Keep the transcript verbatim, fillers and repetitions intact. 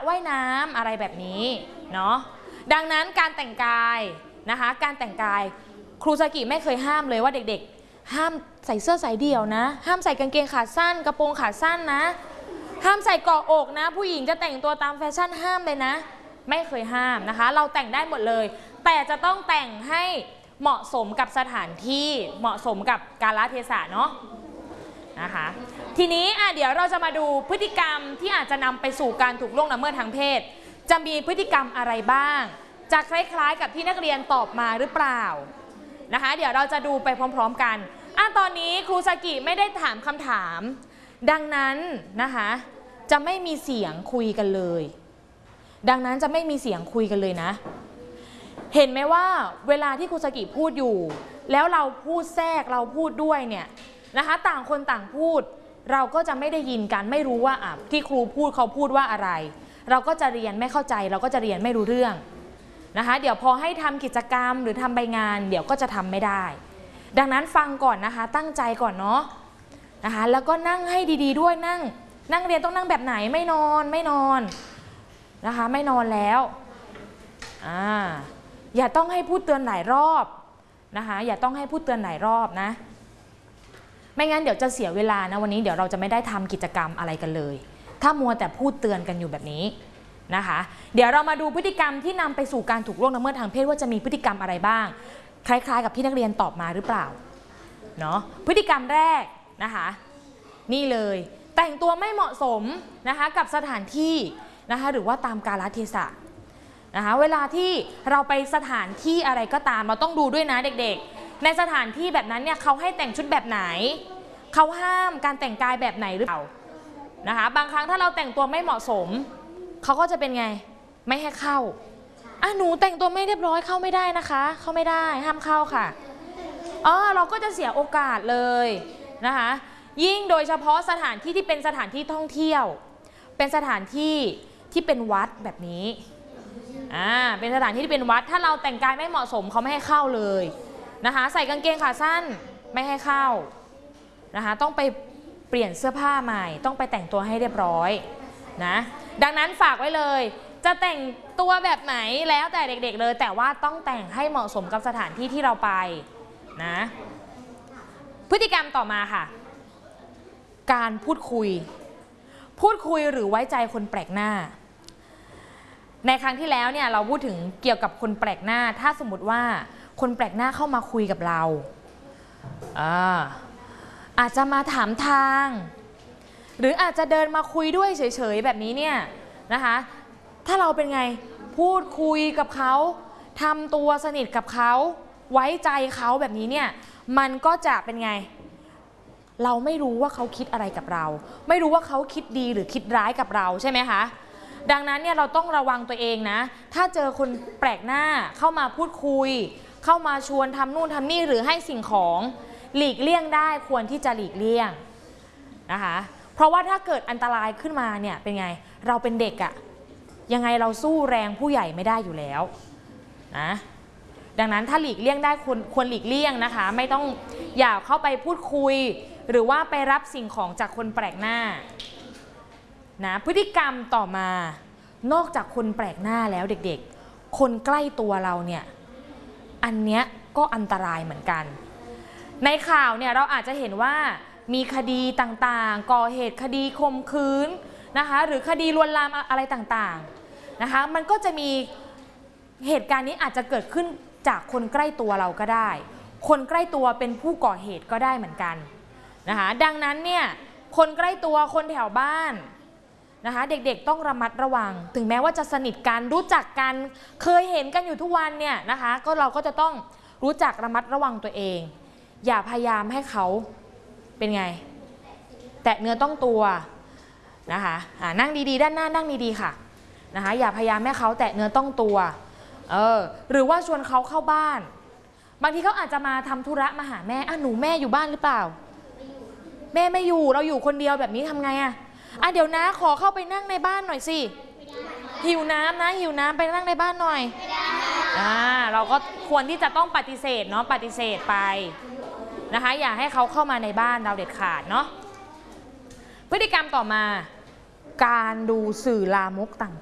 ว่ายน้ำอะไรแบบนี้เนาะดังนั้นการแต่งกายนะคะการแต่งกายครูซากิไม่เคยห้ามเลยว่าเด็กๆห้ามใส่เสื้อสายเดี่ยวนะห้ามใส่กางเกงขาสั้นกระโปรงขาสั้นนะห้ามใส่เกาะอกนะผู้หญิงจะแต่งตัวตามแฟชั่นห้ามเลยนะไม่เคยห้ามนะคะเราแต่งได้หมดเลยแต่จะต้องแต่งให้เหมาะสมกับสถานที่เหมาะสมกับกาลเทศะเนาะนะคะทีนี้อ่ะเดี๋ยวเราจะมาดูพฤติกรรมที่อาจจะนำไปสู่การถูกล่วงละเมิดทางเพศจะมีพฤติกรรมอะไรบ้างจะคล้ายๆกับที่นักเรียนตอบมาหรือเปล่านะคะเดี๋ยวเราจะดูไปพร้อมๆกันอ่ะตอนนี้ครูซากิไม่ได้ถามคำถามดังนั้นนะคะจะไม่มีเสียงคุยกันเลยดังนั้นจะไม่มีเสียงคุยกันเลยนะเห็นไหมว่าเวลาที่ครูซากิพูดอยู่แล้วเราพูดแทรกเราพูดด้วยเนี่ยนะคะต่างคนต่างพูดเราก็จะไม่ได้ยินกันไม่รู้ว่าอ่ะที่ครูพูดเขาพูดว่าอะไรเราก็จะเรียนไม่เข้าใจเราก็จะเรียนไม่รู้เรื่องนะคะเดี๋ยวพอให้ทำกิจกรรมหรือทำใบงานเดี๋ยวก็จะทำไม่ได้ดังนั้นฟังก่อนนะคะตั้งใจก่อนเนาะนะคะแล้วก็นั่งให้ดีๆด้วยนั่งนั่งเรียนต้องนั่งแบบไหนไม่นอนไม่นอนนะคะไม่นอนแล้วอ่าอย่าต้องให้พูดเตือนหลายรอบนะคะอย่าต้องให้พูดเตือนหลายรอบนะไม่งั้นเดี๋ยวจะเสียเวลานะวันนี้เดี๋ยวเราจะไม่ได้ทำกิจกรรมอะไรกันเลยถ้ามัวแต่พูดเตือนกันอยู่แบบนี้นะคะเดี๋ยวเรามาดูพฤติกรรมที่นำไปสู่การถูกล่วงละเมิดทางเพศว่าจะมีพฤติกรรมอะไรบ้างคล้ายๆกับที่นักเรียนตอบมาหรือเปล่าเนาะพฤติกรรมแรกนะคะนี่เลยแต่งตัวไม่เหมาะสมนะคะกับสถานที่นะคะหรือว่าตามกาลเทศะนะคะเวลาที่เราไปสถานที่อะไรก็ตามเราต้องดูด้วยนะเด็กๆในสถานที่แบบนั้นเนี่ยเขาให้แต่งชุดแบบไหนเขาห้ามการแต่งกายแบบไหนหรือเปล่านะคะบางครั้งถ้าเราแต่งตัวไม่เหมาะสมเขาก็จะเป็นไงไม่ให้เข้าอ่ะหนูแต่งตัวไม่เรียบร้อยเข้าไม่ได้นะคะเข้าไม่ได้ห้ามเข้าค่ะอ๋อเราก็จะเสียโอกาสเลยนะคะยิ่งโดยเฉพาะสถานที่ที่เป็นสถานที่ท่องเที่ยวเป็นสถานที่ที่เป็นวัดแบบนี้อ่าเป็นสถานที่ที่เป็นวัดถ้าเราแต่งกายไม่เหมาะสมเขาไม่ให้เข้าเลยนะคะใส่กางเกงขาสั้นไม่ให้เข้านะคะต้องไปเปลี่ยนเสื้อผ้าใหม่ต้องไปแต่งตัวให้เรียบร้อยนะดังนั้นฝากไว้เลยจะแต่งตัวแบบไหนแล้วแต่เด็กๆเลยแต่ว่าต้องแต่งให้เหมาะสมกับสถานที่ที่เราไปนะพฤติกรรมต่อมาค่ะการพูดคุยพูดคุยหรือไว้ใจคนแปลกหน้าในครั้งที่แล้วเนี่ยเราพูดถึงเกี่ยวกับคนแปลกหน้าถ้าสมมติว่าคนแปลกหน้าเข้ามาคุยกับเราอ่าอาจจะมาถามทางหรืออาจจะเดินมาคุยด้วยเฉยๆแบบนี้เนี่ยนะคะถ้าเราเป็นไงพูดคุยกับเขาทำตัวสนิทกับเขาไว้ใจเขาแบบนี้เนี่ยมันก็จะเป็นไงเราไม่รู้ว่าเขาคิดอะไรกับเราไม่รู้ว่าเขาคิดดีหรือคิดร้ายกับเราใช่ไหมคะดังนั้นเนี่ยเราต้องระวังตัวเองนะถ้าเจอคนแปลกหน้าเข้ามาพูดคุยเข้ามาชวนทำนู่นทำนี่หรือให้สิ่งของหลีกเลี่ยงได้ควรที่จะหลีกเลี่ยงนะคะเพราะว่าถ้าเกิดอันตรายขึ้นมาเนี่ยเป็นไงเราเป็นเด็กอะยังไงเราสู้แรงผู้ใหญ่ไม่ได้อยู่แล้วนะดังนั้นถ้าหลีกเลี่ยงได้ควรควรหลีกเลี่ยงนะคะไม่ต้องอย่าเข้าไปพูดคุยหรือว่าไปรับสิ่งของจากคนแปลกหน้านะพฤติกรรมต่อมานอกจากคนแปลกหน้าแล้วเด็กๆคนใกล้ตัวเราเนี่ยอันเนี้ยก็อันตรายเหมือนกันในข่าวเนี่ยเราอาจจะเห็นว่ามีคดีต่างๆก่อเหตุคดีข่มขืนนะคะหรือคดีลวนลามอะไรต่างๆนะคะมันก็จะมีเหตุการณ์นี้อาจจะเกิดขึ้นจากคนใกล้ตัวเราก็ได้คนใกล้ตัวเป็นผู้ก่อเหตุก็ได้เหมือนกันนะคะดังนั้นเนี่ยคนใกล้ตัวคนแถวบ้านนะคะเด็กๆต้องระมัดระวังถึงแม้ว่าจะสนิทกันรู้จักกันเคยเห็นกันอยู่ทุกวันเนี่ยนะคะก็เราก็จะต้องรู้จักระมัดระวังตัวเองอย่าพยายามให้เขาเป็นไงแตะเนื้อต้องตัวนะคะนั่งดีๆด้านหน้านั่งดีๆค่ะนะคะอย่าพยายามให้เขาแตะเนื้อต้องตัวเออหรือว่าชวนเขาเข้าบ้านบางทีเขาอาจจะมาทำธุระมาหาแม่อ่ะหนูแม่อยู่บ้านหรือเปล่าแม่ไม่อยู่เราอยู่คนเดียวแบบนี้ทำไงอ่ะอ่ะเดี๋ยวนะขอเข้าไปนั่งในบ้านหน่อยสิหิวน้ำนะหิวน้ำไปนั่งในบ้านหน่อยอ่าเราก็ควรที่จะต้องปฏิเสธเนาะปฏิเสธไปนะคะอย่าให้เขาเข้ามาในบ้านเราเด็ดขาดเนาะพฤติกรรมต่อมาการดูสื่อลามกต่